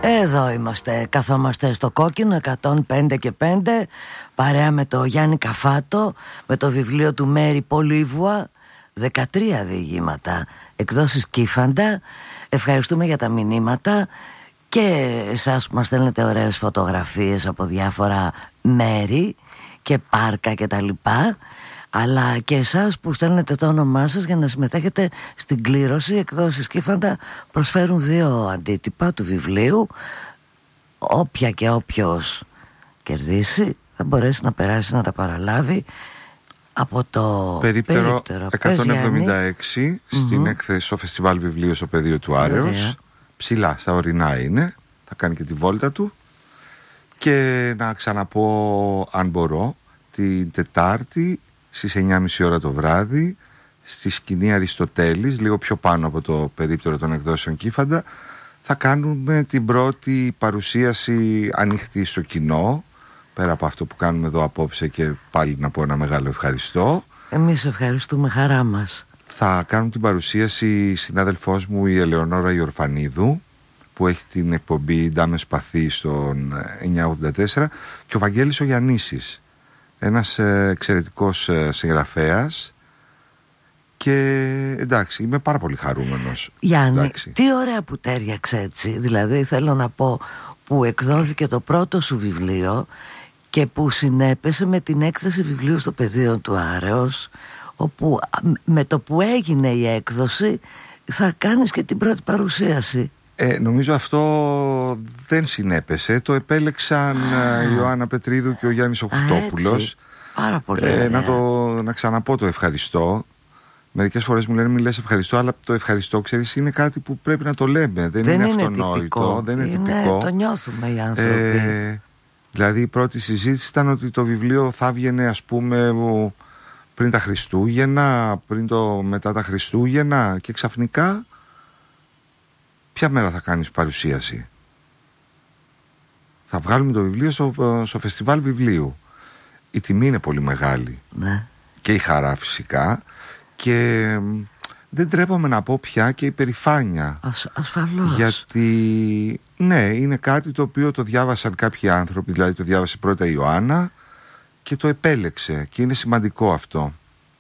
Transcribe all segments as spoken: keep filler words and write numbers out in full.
Εδώ είμαστε, καθόμαστε στο Κόκκινο εκατόν πέντε και πέντε, παρέα με το Γιάννη Καφάτο, με το βιβλίο του Μέρη Πολύβουα, δεκατρία διηγήματα, εκδόσεις Κύφαντα. Ευχαριστούμε για τα μηνύματα και εσάς που μας στέλνετε ωραίες φωτογραφίες από διάφορα μέρη και πάρκα και τα λοιπά, αλλά και εσάς που στέλνετε το όνομά σας για να συμμετέχετε στην κλήρωση. Εκδόσεις Κύφαντα προσφέρουν δύο αντίτυπα του βιβλίου. Όποια και όποιος κερδίσει θα μπορέσει να περάσει να τα παραλάβει από το περίπτερο, περίπτερο εκατόν εβδομήντα έξι mm-hmm. στην έκθεση στο Φεστιβάλ Βιβλίου στο Πεδίο του Άρεως. Ωραία. Ψηλά στα ορεινά είναι, θα κάνει και τη βόλτα του. Και να ξαναπώ, αν μπορώ, την Τετάρτη στις εννιά και μισή ώρα το βράδυ στη σκηνή Αριστοτέλης, λίγο πιο πάνω από το περίπτερο των εκδόσεων Κύφαντα, θα κάνουμε την πρώτη παρουσίαση ανοιχτή στο κοινό, πέρα από αυτό που κάνουμε εδώ απόψε, και πάλι να πω ένα μεγάλο ευχαριστώ. Εμείς ευχαριστούμε, χαρά μας. Θα κάνουμε την παρουσίαση συνάδελφός μου η Ελεονόρα Ιορφανίδου, που έχει την εκπομπή Ντάμες Παθή στον εννιακόσια ογδόντα τέσσερα, και ο Βαγγέλης ο Γιαννίσης, ένας ε, εξαιρετικός ε, συγγραφέας. Και εντάξει, είμαι πάρα πολύ χαρούμενος. Γιάννη, εντάξει. Τι ωραία που τέριαξε έτσι. Δηλαδή θέλω να πω, που εκδόθηκε το πρώτο σου βιβλίο και που συνέπεσε με την έκθεση βιβλίου στο Πεδίο του Άρεως, όπου με το που έγινε η έκδοση θα κάνεις και την πρώτη παρουσίαση. Ε, νομίζω αυτό δεν συνέπεσε. Το επέλεξαν η Ιωάννα Πετρίδου και ο Γιάννης Οχτόπουλος. Πάρα πολύ ε, να, το, να ξαναπώ το ευχαριστώ. Μερικές φορές μου λένε μη λες ευχαριστώ, αλλά το ευχαριστώ, ξέρεις, είναι κάτι που πρέπει να το λέμε. Δεν, δεν είναι, είναι αυτονόητο, τυπικό. Δεν είναι, είναι τυπικό. Το νιώθουμε οι άνθρωποι. Ε, δηλαδή η πρώτη συζήτηση ήταν ότι το βιβλίο θα βγαινε, ας πούμε, πριν τα Χριστούγεννα, πριν το μετά τα Χριστούγεννα, και ξαφνικά ποια μέρα θα κάνεις παρουσίαση? Θα βγάλουμε το βιβλίο στο, στο Φεστιβάλ Βιβλίου. Η τιμή είναι πολύ μεγάλη. Ναι. Και η χαρά φυσικά. Και δεν τρέπομαι να πω πια και η περηφάνεια. Ασ, ασφαλώς. Γιατί ναι, είναι κάτι το οποίο το διάβασαν κάποιοι άνθρωποι. Δηλαδή το διάβασε πρώτα η Ιωάννα και το επέλεξε. Και είναι σημαντικό αυτό.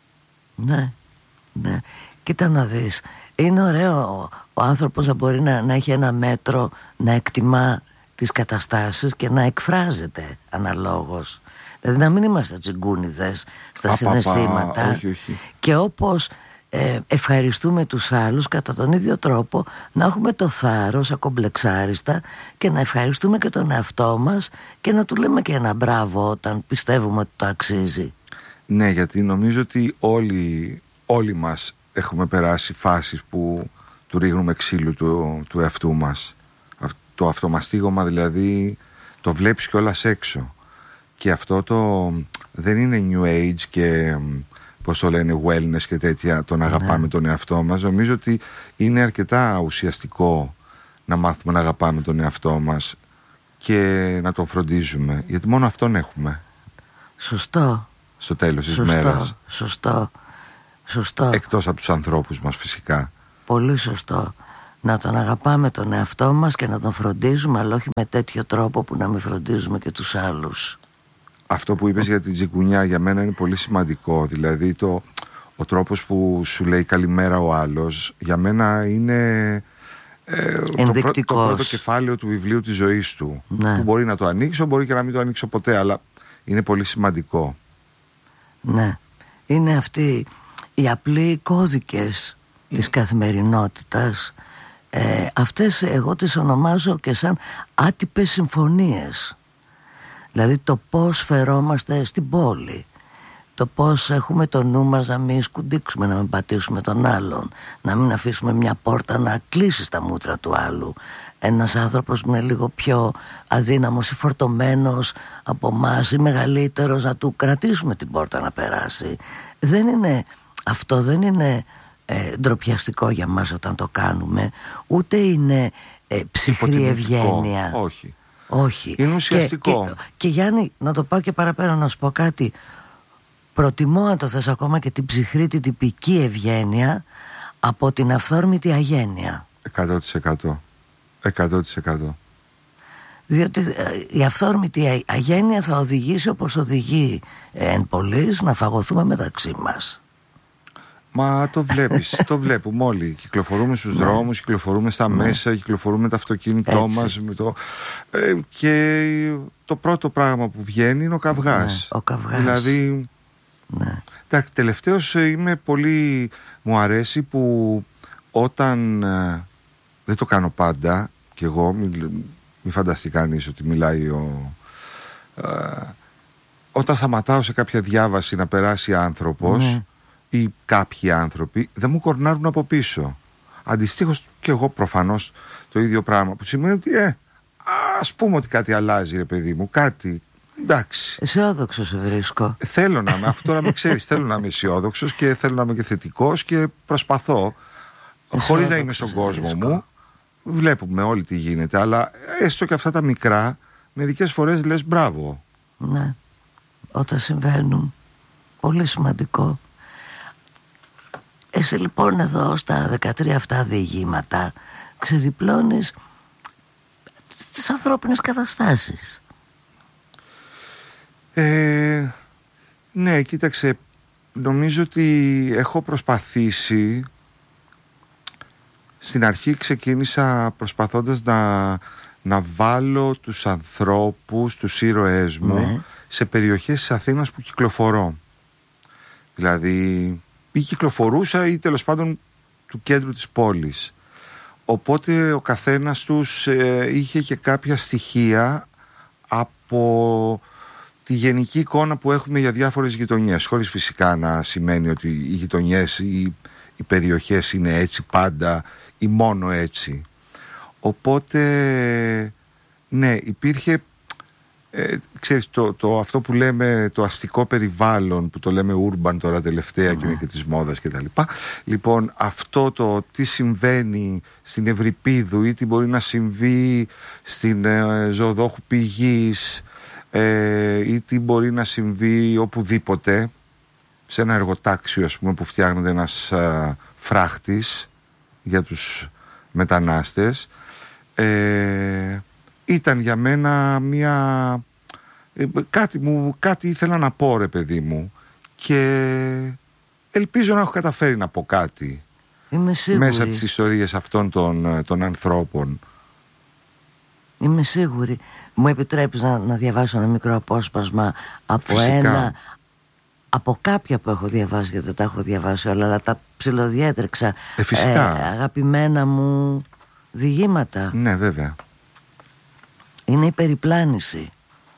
Ναι, ναι. Κοίτα να δεις, είναι ωραίο ο άνθρωπος να μπορεί να, να έχει ένα μέτρο, να εκτιμά τις καταστάσεις και να εκφράζεται αναλόγως. Δηλαδή να μην είμαστε τσιγκούνιδες στα πα, συναισθήματα. πα, πα, όχι, όχι. Και όπως ε, ευχαριστούμε τους άλλους, κατά τον ίδιο τρόπο να έχουμε το θάρρος ακομπλεξάριστα και να ευχαριστούμε και τον εαυτό μας και να του λέμε και ένα μπράβο όταν πιστεύουμε ότι το αξίζει. Ναι, γιατί νομίζω ότι όλοι, όλοι μας έχουμε περάσει φάσεις που του ρίχνουμε ξύλου του, του εαυτού μας. Το αυτομαστίγωμα δηλαδή το βλέπεις κιόλας έξω. Και αυτό το δεν είναι new age και πώς το λένε wellness και τέτοια, το να αγαπάμε ναι. τον εαυτό μας. Νομίζω ότι είναι αρκετά ουσιαστικό να μάθουμε να αγαπάμε τον εαυτό μας και να τον φροντίζουμε, γιατί μόνο αυτόν έχουμε. Σωστό. Στο τέλος της σωστό, μέρας. Σωστό. Σωστό. Εκτός από τους ανθρώπους μας φυσικά. Πολύ σωστό. Να τον αγαπάμε τον εαυτό μας και να τον φροντίζουμε, αλλά όχι με τέτοιο τρόπο που να μην φροντίζουμε και τους άλλους. Αυτό που είπες για την τσιγκουνιά για μένα είναι πολύ σημαντικό. Δηλαδή το, ο τρόπος που σου λέει καλημέρα ο άλλος για μένα είναι ε, το, πρω, το πρώτο κεφάλαιο του βιβλίου της ζωής του. Ναι. Που μπορεί να το ανοίξω, μπορεί και να μην το ανοίξω ποτέ, αλλά είναι πολύ σημαντικό. Ναι. Είναι αυτοί οι απλοί κώδικες mm. της καθημερινότητας. Ε, αυτές εγώ τις ονομάζω και σαν άτυπες συμφωνίες. Δηλαδή το πώς φερόμαστε στην πόλη, το πώς έχουμε το νου μας να μην σκουντίξουμε, να μην πατήσουμε τον άλλον, να μην αφήσουμε μια πόρτα να κλείσει στα μούτρα του άλλου. Ένας άνθρωπος που είναι λίγο πιο αδύναμος ή φορτωμένος από εμάς ή μεγαλύτερος, να του κρατήσουμε την πόρτα να περάσει. Δεν είναι, αυτό δεν είναι ε, ντροπιαστικό για μας όταν το κάνουμε, ούτε είναι ε, ψυχρή ευγένεια. Όχι. Όχι. Είναι ουσιαστικό. Και, και, και Γιάννη, να το πάω και παραπέρα, να σου πω κάτι. Προτιμώ, αν το θες, ακόμα και την ψυχρή, την τυπική ευγένεια από την αυθόρμητη αγένεια. εκατό τοις εκατό. εκατό τοις εκατό. Διότι η αυθόρμητη αγένεια θα οδηγήσει όπως οδηγεί εν πολλής να φαγωθούμε μεταξύ μας. Μα το βλέπεις, το βλέπουμε όλοι. Κυκλοφορούμε στους ναι. δρόμους, κυκλοφορούμε στα ναι. μέσα, κυκλοφορούμε με το αυτοκίνητό Έτσι. μας με το... Ε, και το πρώτο πράγμα που βγαίνει είναι ο καυγάς. Ναι, ο καυγάς. Δηλαδή ναι. εντάξει, τελευταίως είμαι πολύ... Μου αρέσει που όταν ε, δεν το κάνω πάντα και εγώ, μην, μην φανταστεί κανείς ότι μιλάει ο... Ε, όταν σταματάω σε κάποια διάβαση να περάσει άνθρωπος ναι. ή κάποιοι άνθρωποι, δεν μου κορνάρουν από πίσω. Αντιστοίχως και εγώ προφανώς το ίδιο πράγμα, που σημαίνει ότι ε, ας πούμε ότι κάτι αλλάζει ρε παιδί μου, κάτι, εντάξει. Αισιόδοξο σε βρίσκω. Θέλω να είμαι, αυτό τώρα με ξέρεις, θέλω να είμαι αισιόδοξος και θέλω να είμαι και θετικός και προσπαθώ, χωρίς να είμαι στον κόσμο μου, βλέπουμε όλοι τι γίνεται, αλλά έστω και αυτά τα μικρά, μερικές φορές λες μπράβο. Ναι, όταν συμβαίνουν, πολύ σημαντικό. Εσύ λοιπόν εδώ στα δεκατρία αυτά διηγήματα ξεδιπλώνεις τις ανθρώπινες καταστάσεις. Ε, ναι, κοίταξε, νομίζω ότι έχω προσπαθήσει. Στην αρχή ξεκίνησα προσπαθώντας να, να βάλω τους ανθρώπους, τους ήρωές μου ναι. σε περιοχές της Αθήνας που κυκλοφορώ. Δηλαδή ή κυκλοφορούσα ή τέλος πάντων του κέντρου της πόλης. Οπότε ο καθένας τους ε, είχε και κάποια στοιχεία από τη γενική εικόνα που έχουμε για διάφορες γειτονιές, χωρίς φυσικά να σημαίνει ότι οι γειτονιές ή οι περιοχές είναι έτσι πάντα ή μόνο έτσι. Οπότε ναι, υπήρχε ε, ξέρεις το, το, αυτό που λέμε το αστικό περιβάλλον, που το λέμε urban τώρα τελευταία mm. και είναι και της μόδας και τα λοιπά. Λοιπόν, αυτό το τι συμβαίνει στην Ευρυπίδου ή τι μπορεί να συμβεί στην ε, Ζωοδόχου Πηγής ε, ή τι μπορεί να συμβεί οπουδήποτε, σε ένα εργοτάξιο ας πούμε που φτιάχνεται ένας α, φράχτης για τους μετανάστες, ε, ήταν για μένα μια ε, κάτι, μου, κάτι ήθελα να πω ρε παιδί μου και ελπίζω να έχω καταφέρει να πω κάτι. Είμαι σίγουρη. Μέσα από τις ιστορίες αυτών των, των ανθρώπων. Είμαι σίγουρη. Μου επιτρέπεις να, να διαβάσω ένα μικρό απόσπασμα από Φυσικά. ένα από κάποια που έχω διαβάσει, γιατί δεν τα έχω διαβάσει όλα, αλλά τα ψιλοδιέτρεξα. Ε, φυσικά. Ε, αγαπημένα μου διηγήματα. Ναι, βέβαια. Είναι η περιπλάνηση.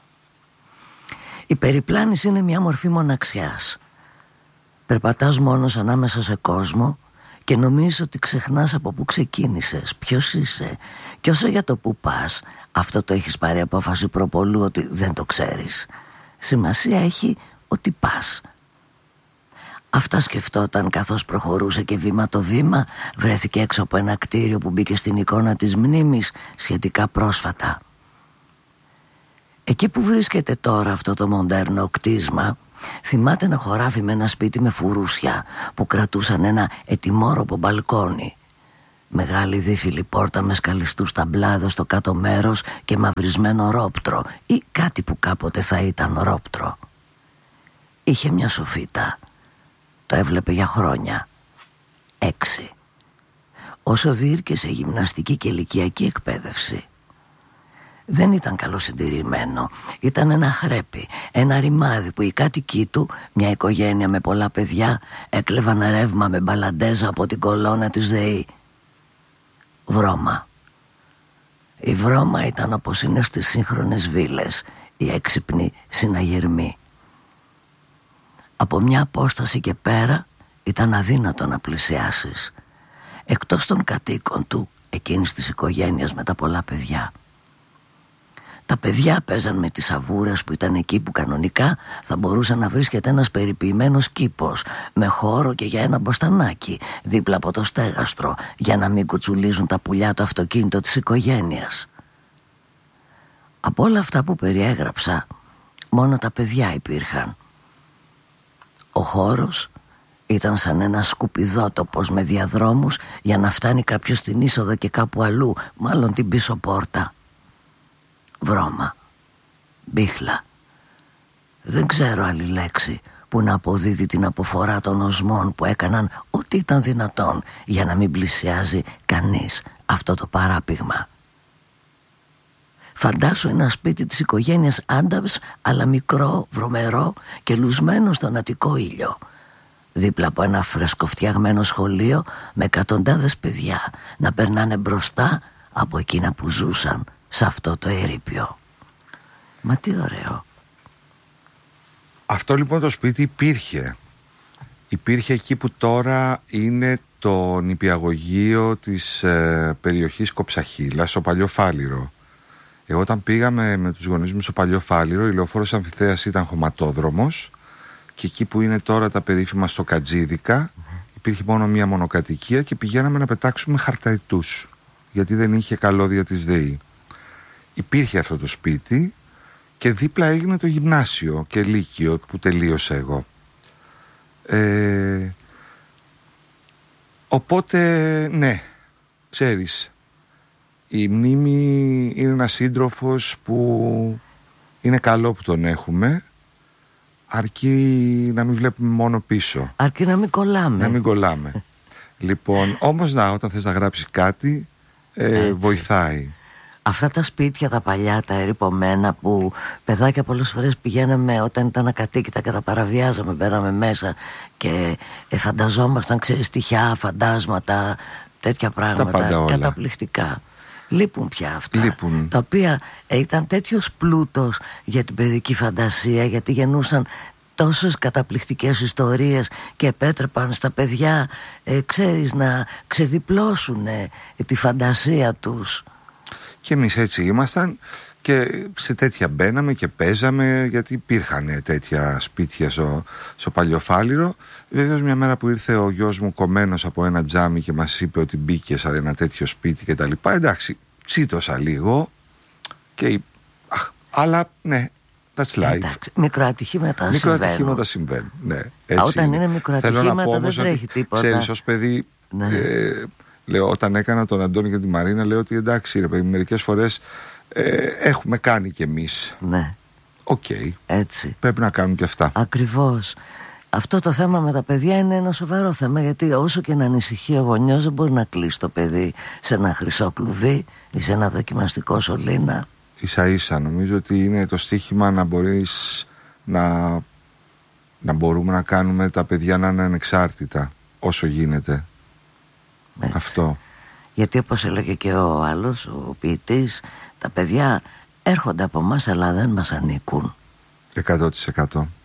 Η περιπλάνηση είναι μια μορφή μοναξιάς. Περπατάς μόνος ανάμεσα σε κόσμο και νομίζεις ότι ξεχνάς από πού ξεκίνησες, ποιος είσαι. Και όσο για το πού πας, αυτό το έχεις πάρει απόφαση προπολού ότι δεν το ξέρεις. Σημασία έχει ότι πας. Αυτά σκεφτόταν καθώς προχωρούσε και βήμα το βήμα βρέθηκε έξω από ένα κτίριο που μπήκε στην εικόνα της μνήμης σχετικά πρόσφατα. Εκεί που βρίσκεται τώρα αυτό το μοντέρνο κτίσμα, θυμάται ένα χωράφι με ένα σπίτι με φουρούσια που κρατούσαν ένα ετοιμόρροπο μπαλκόνι. Μεγάλη δίφυλη πόρτα με σκαλιστούς ταμπλάδες στο κάτω μέρος και μαυρισμένο ρόπτρο ή κάτι που κάποτε θα ήταν ρόπτρο. Είχε μια σοφίτα. Το έβλεπε για χρόνια. Έξι. Όσο διήρκεσε γυμναστική και ηλικιακή εκπαίδευση. Δεν ήταν καλοσυντηρημένο. Ήταν ένα χρέπι, ένα ρημάδι που οι κάτοικοι του, μια οικογένεια με πολλά παιδιά, έκλεβαν ρεύμα με μπαλαντέζα από την κολόνα της ΔΕΗ. Βρώμα. Η βρώμα ήταν όπως είναι στις σύγχρονες βίλες, οι έξυπνοι συναγερμοί. Από μια απόσταση και πέρα ήταν αδύνατο να πλησιάσεις. Εκτός των κατοίκων του, εκείνης της οικογένειας με τα πολλά παιδιά. Τα παιδιά παίζαν με τις αβούρες που ήταν εκεί που κανονικά θα μπορούσε να βρίσκεται ένας περιποιημένος κήπος με χώρο και για ένα μποστανάκι δίπλα από το στέγαστρο για να μην κουτσουλίζουν τα πουλιά το αυτοκίνητο της οικογένειας. Από όλα αυτά που περιέγραψα, μόνο τα παιδιά υπήρχαν. Ο χώρος ήταν σαν ένα σκουπιδότοπος με διαδρόμους για να φτάνει κάποιος στην είσοδο και κάπου αλλού, μάλλον την πίσω πόρτα. βρώμα, μπίχλα. Δεν ξέρω άλλη λέξη που να αποδίδει την αποφορά των οσμών που έκαναν ό,τι ήταν δυνατόν για να μην πλησιάζει κανείς αυτό το παράπηγμα. Φαντάσου ένα σπίτι της οικογένειας Άνταμς, αλλά μικρό, βρωμερό και λουσμένο στον Αττικό ήλιο, δίπλα από ένα φρεσκοφτιαγμένο σχολείο με εκατοντάδες παιδιά να περνάνε μπροστά από εκείνα που ζούσαν σε αυτό το ερείπιο. Μα τι ωραίο. Αυτό λοιπόν το σπίτι υπήρχε. Υπήρχε εκεί που τώρα είναι το νηπιαγωγείο της ε, περιοχής Κοψαχίλα, στο Παλιό Φάληρο. Εγώ όταν πήγαμε με τους γονείς μου στο Παλιό Φάληρο, η Λεωφόρος Αμφιθέας ήταν χωματόδρομος και εκεί που είναι τώρα τα περίφημα στο Κατζίδικα mm-hmm. υπήρχε μόνο μία μονοκατοικία και πηγαίναμε να πετάξουμε χαρταετούς, γιατί δεν είχε καλώδια της ΔΕΗ. Υπήρχε αυτό το σπίτι και δίπλα έγινε το γυμνάσιο και λύκειο που τελείωσα εγώ. Ε, οπότε ναι, ξέρεις, η μνήμη είναι ένας σύντροφος που είναι καλό που τον έχουμε, αρκεί να μην βλέπουμε μόνο πίσω. Αρκεί να μην κολλάμε. Να μην κολλάμε. Λοιπόν, όμως να, όταν θες να γράψεις κάτι, ε, βοηθάει. Αυτά τα σπίτια τα παλιά, τα ερειπωμένα, που παιδάκια πολλές φορές πηγαίναμε όταν ήταν ακατοίκητα και τα παραβιάζαμε, μπαίναμε μέσα και ε, φανταζόμασταν, ξέρεις, στοιχιά, φαντάσματα, τέτοια πράγματα, καταπληκτικά. Λείπουν πια αυτά. Λείπουν. Τα οποία ε, ήταν τέτοιος πλούτος για την παιδική φαντασία, γιατί γεννούσαν τόσες καταπληκτικές ιστορίες και επέτρεπαν στα παιδιά, ε, ξέρεις, να ξεδιπλώσουν ε, τη φαντασία τους. Και εμείς έτσι ήμασταν και σε τέτοια μπαίναμε και παίζαμε, γιατί υπήρχαν τέτοια σπίτια στο, στο Παλιό Φάληρο. Βεβαίως μια μέρα που ήρθε ο γιος μου κομμένος από ένα τζάμι και μας είπε ότι μπήκε σε ένα τέτοιο σπίτι και τα λοιπά, εντάξει, τσίτωσα λίγο και, αχ, αλλά ναι, that's life. Εντάξει, μικροατυχήματα συμβαίνουν. Μικροατυχήματα συμβαίνουν, ναι. Έτσι. Α, όταν είναι μικροατυχήματα δεν τρέχει τίποτα. Ξέρεις, ως παιδί, ναι. ε, λέω, όταν έκανα τον Αντώνη και τη Μαρίνα, λέω ότι εντάξει ρε παιδί, μερικές φορές ε, έχουμε κάνει κι εμείς. Ναι. Οκ. Okay. Έτσι. Πρέπει να κάνουν και αυτά. Ακριβώς. Αυτό το θέμα με τα παιδιά είναι ένα σοβαρό θέμα, γιατί όσο και να ανησυχεί ο γονιός, δεν μπορεί να κλείσει το παιδί σε ένα χρυσό κλουβί ή σε ένα δοκιμαστικό σωλήνα. Ίσα ίσα νομίζω ότι είναι το στίχημα να μπορείς να, να μπορούμε να κάνουμε τα παιδιά να είναι ανεξάρτητα όσο γίνεται. Έτσι. Αυτό. Γιατί όπως έλεγε και ο άλλος, ο ποιητής, τα παιδιά έρχονται από εμάς αλλά δεν μας ανήκουν. εκατό τοις εκατό.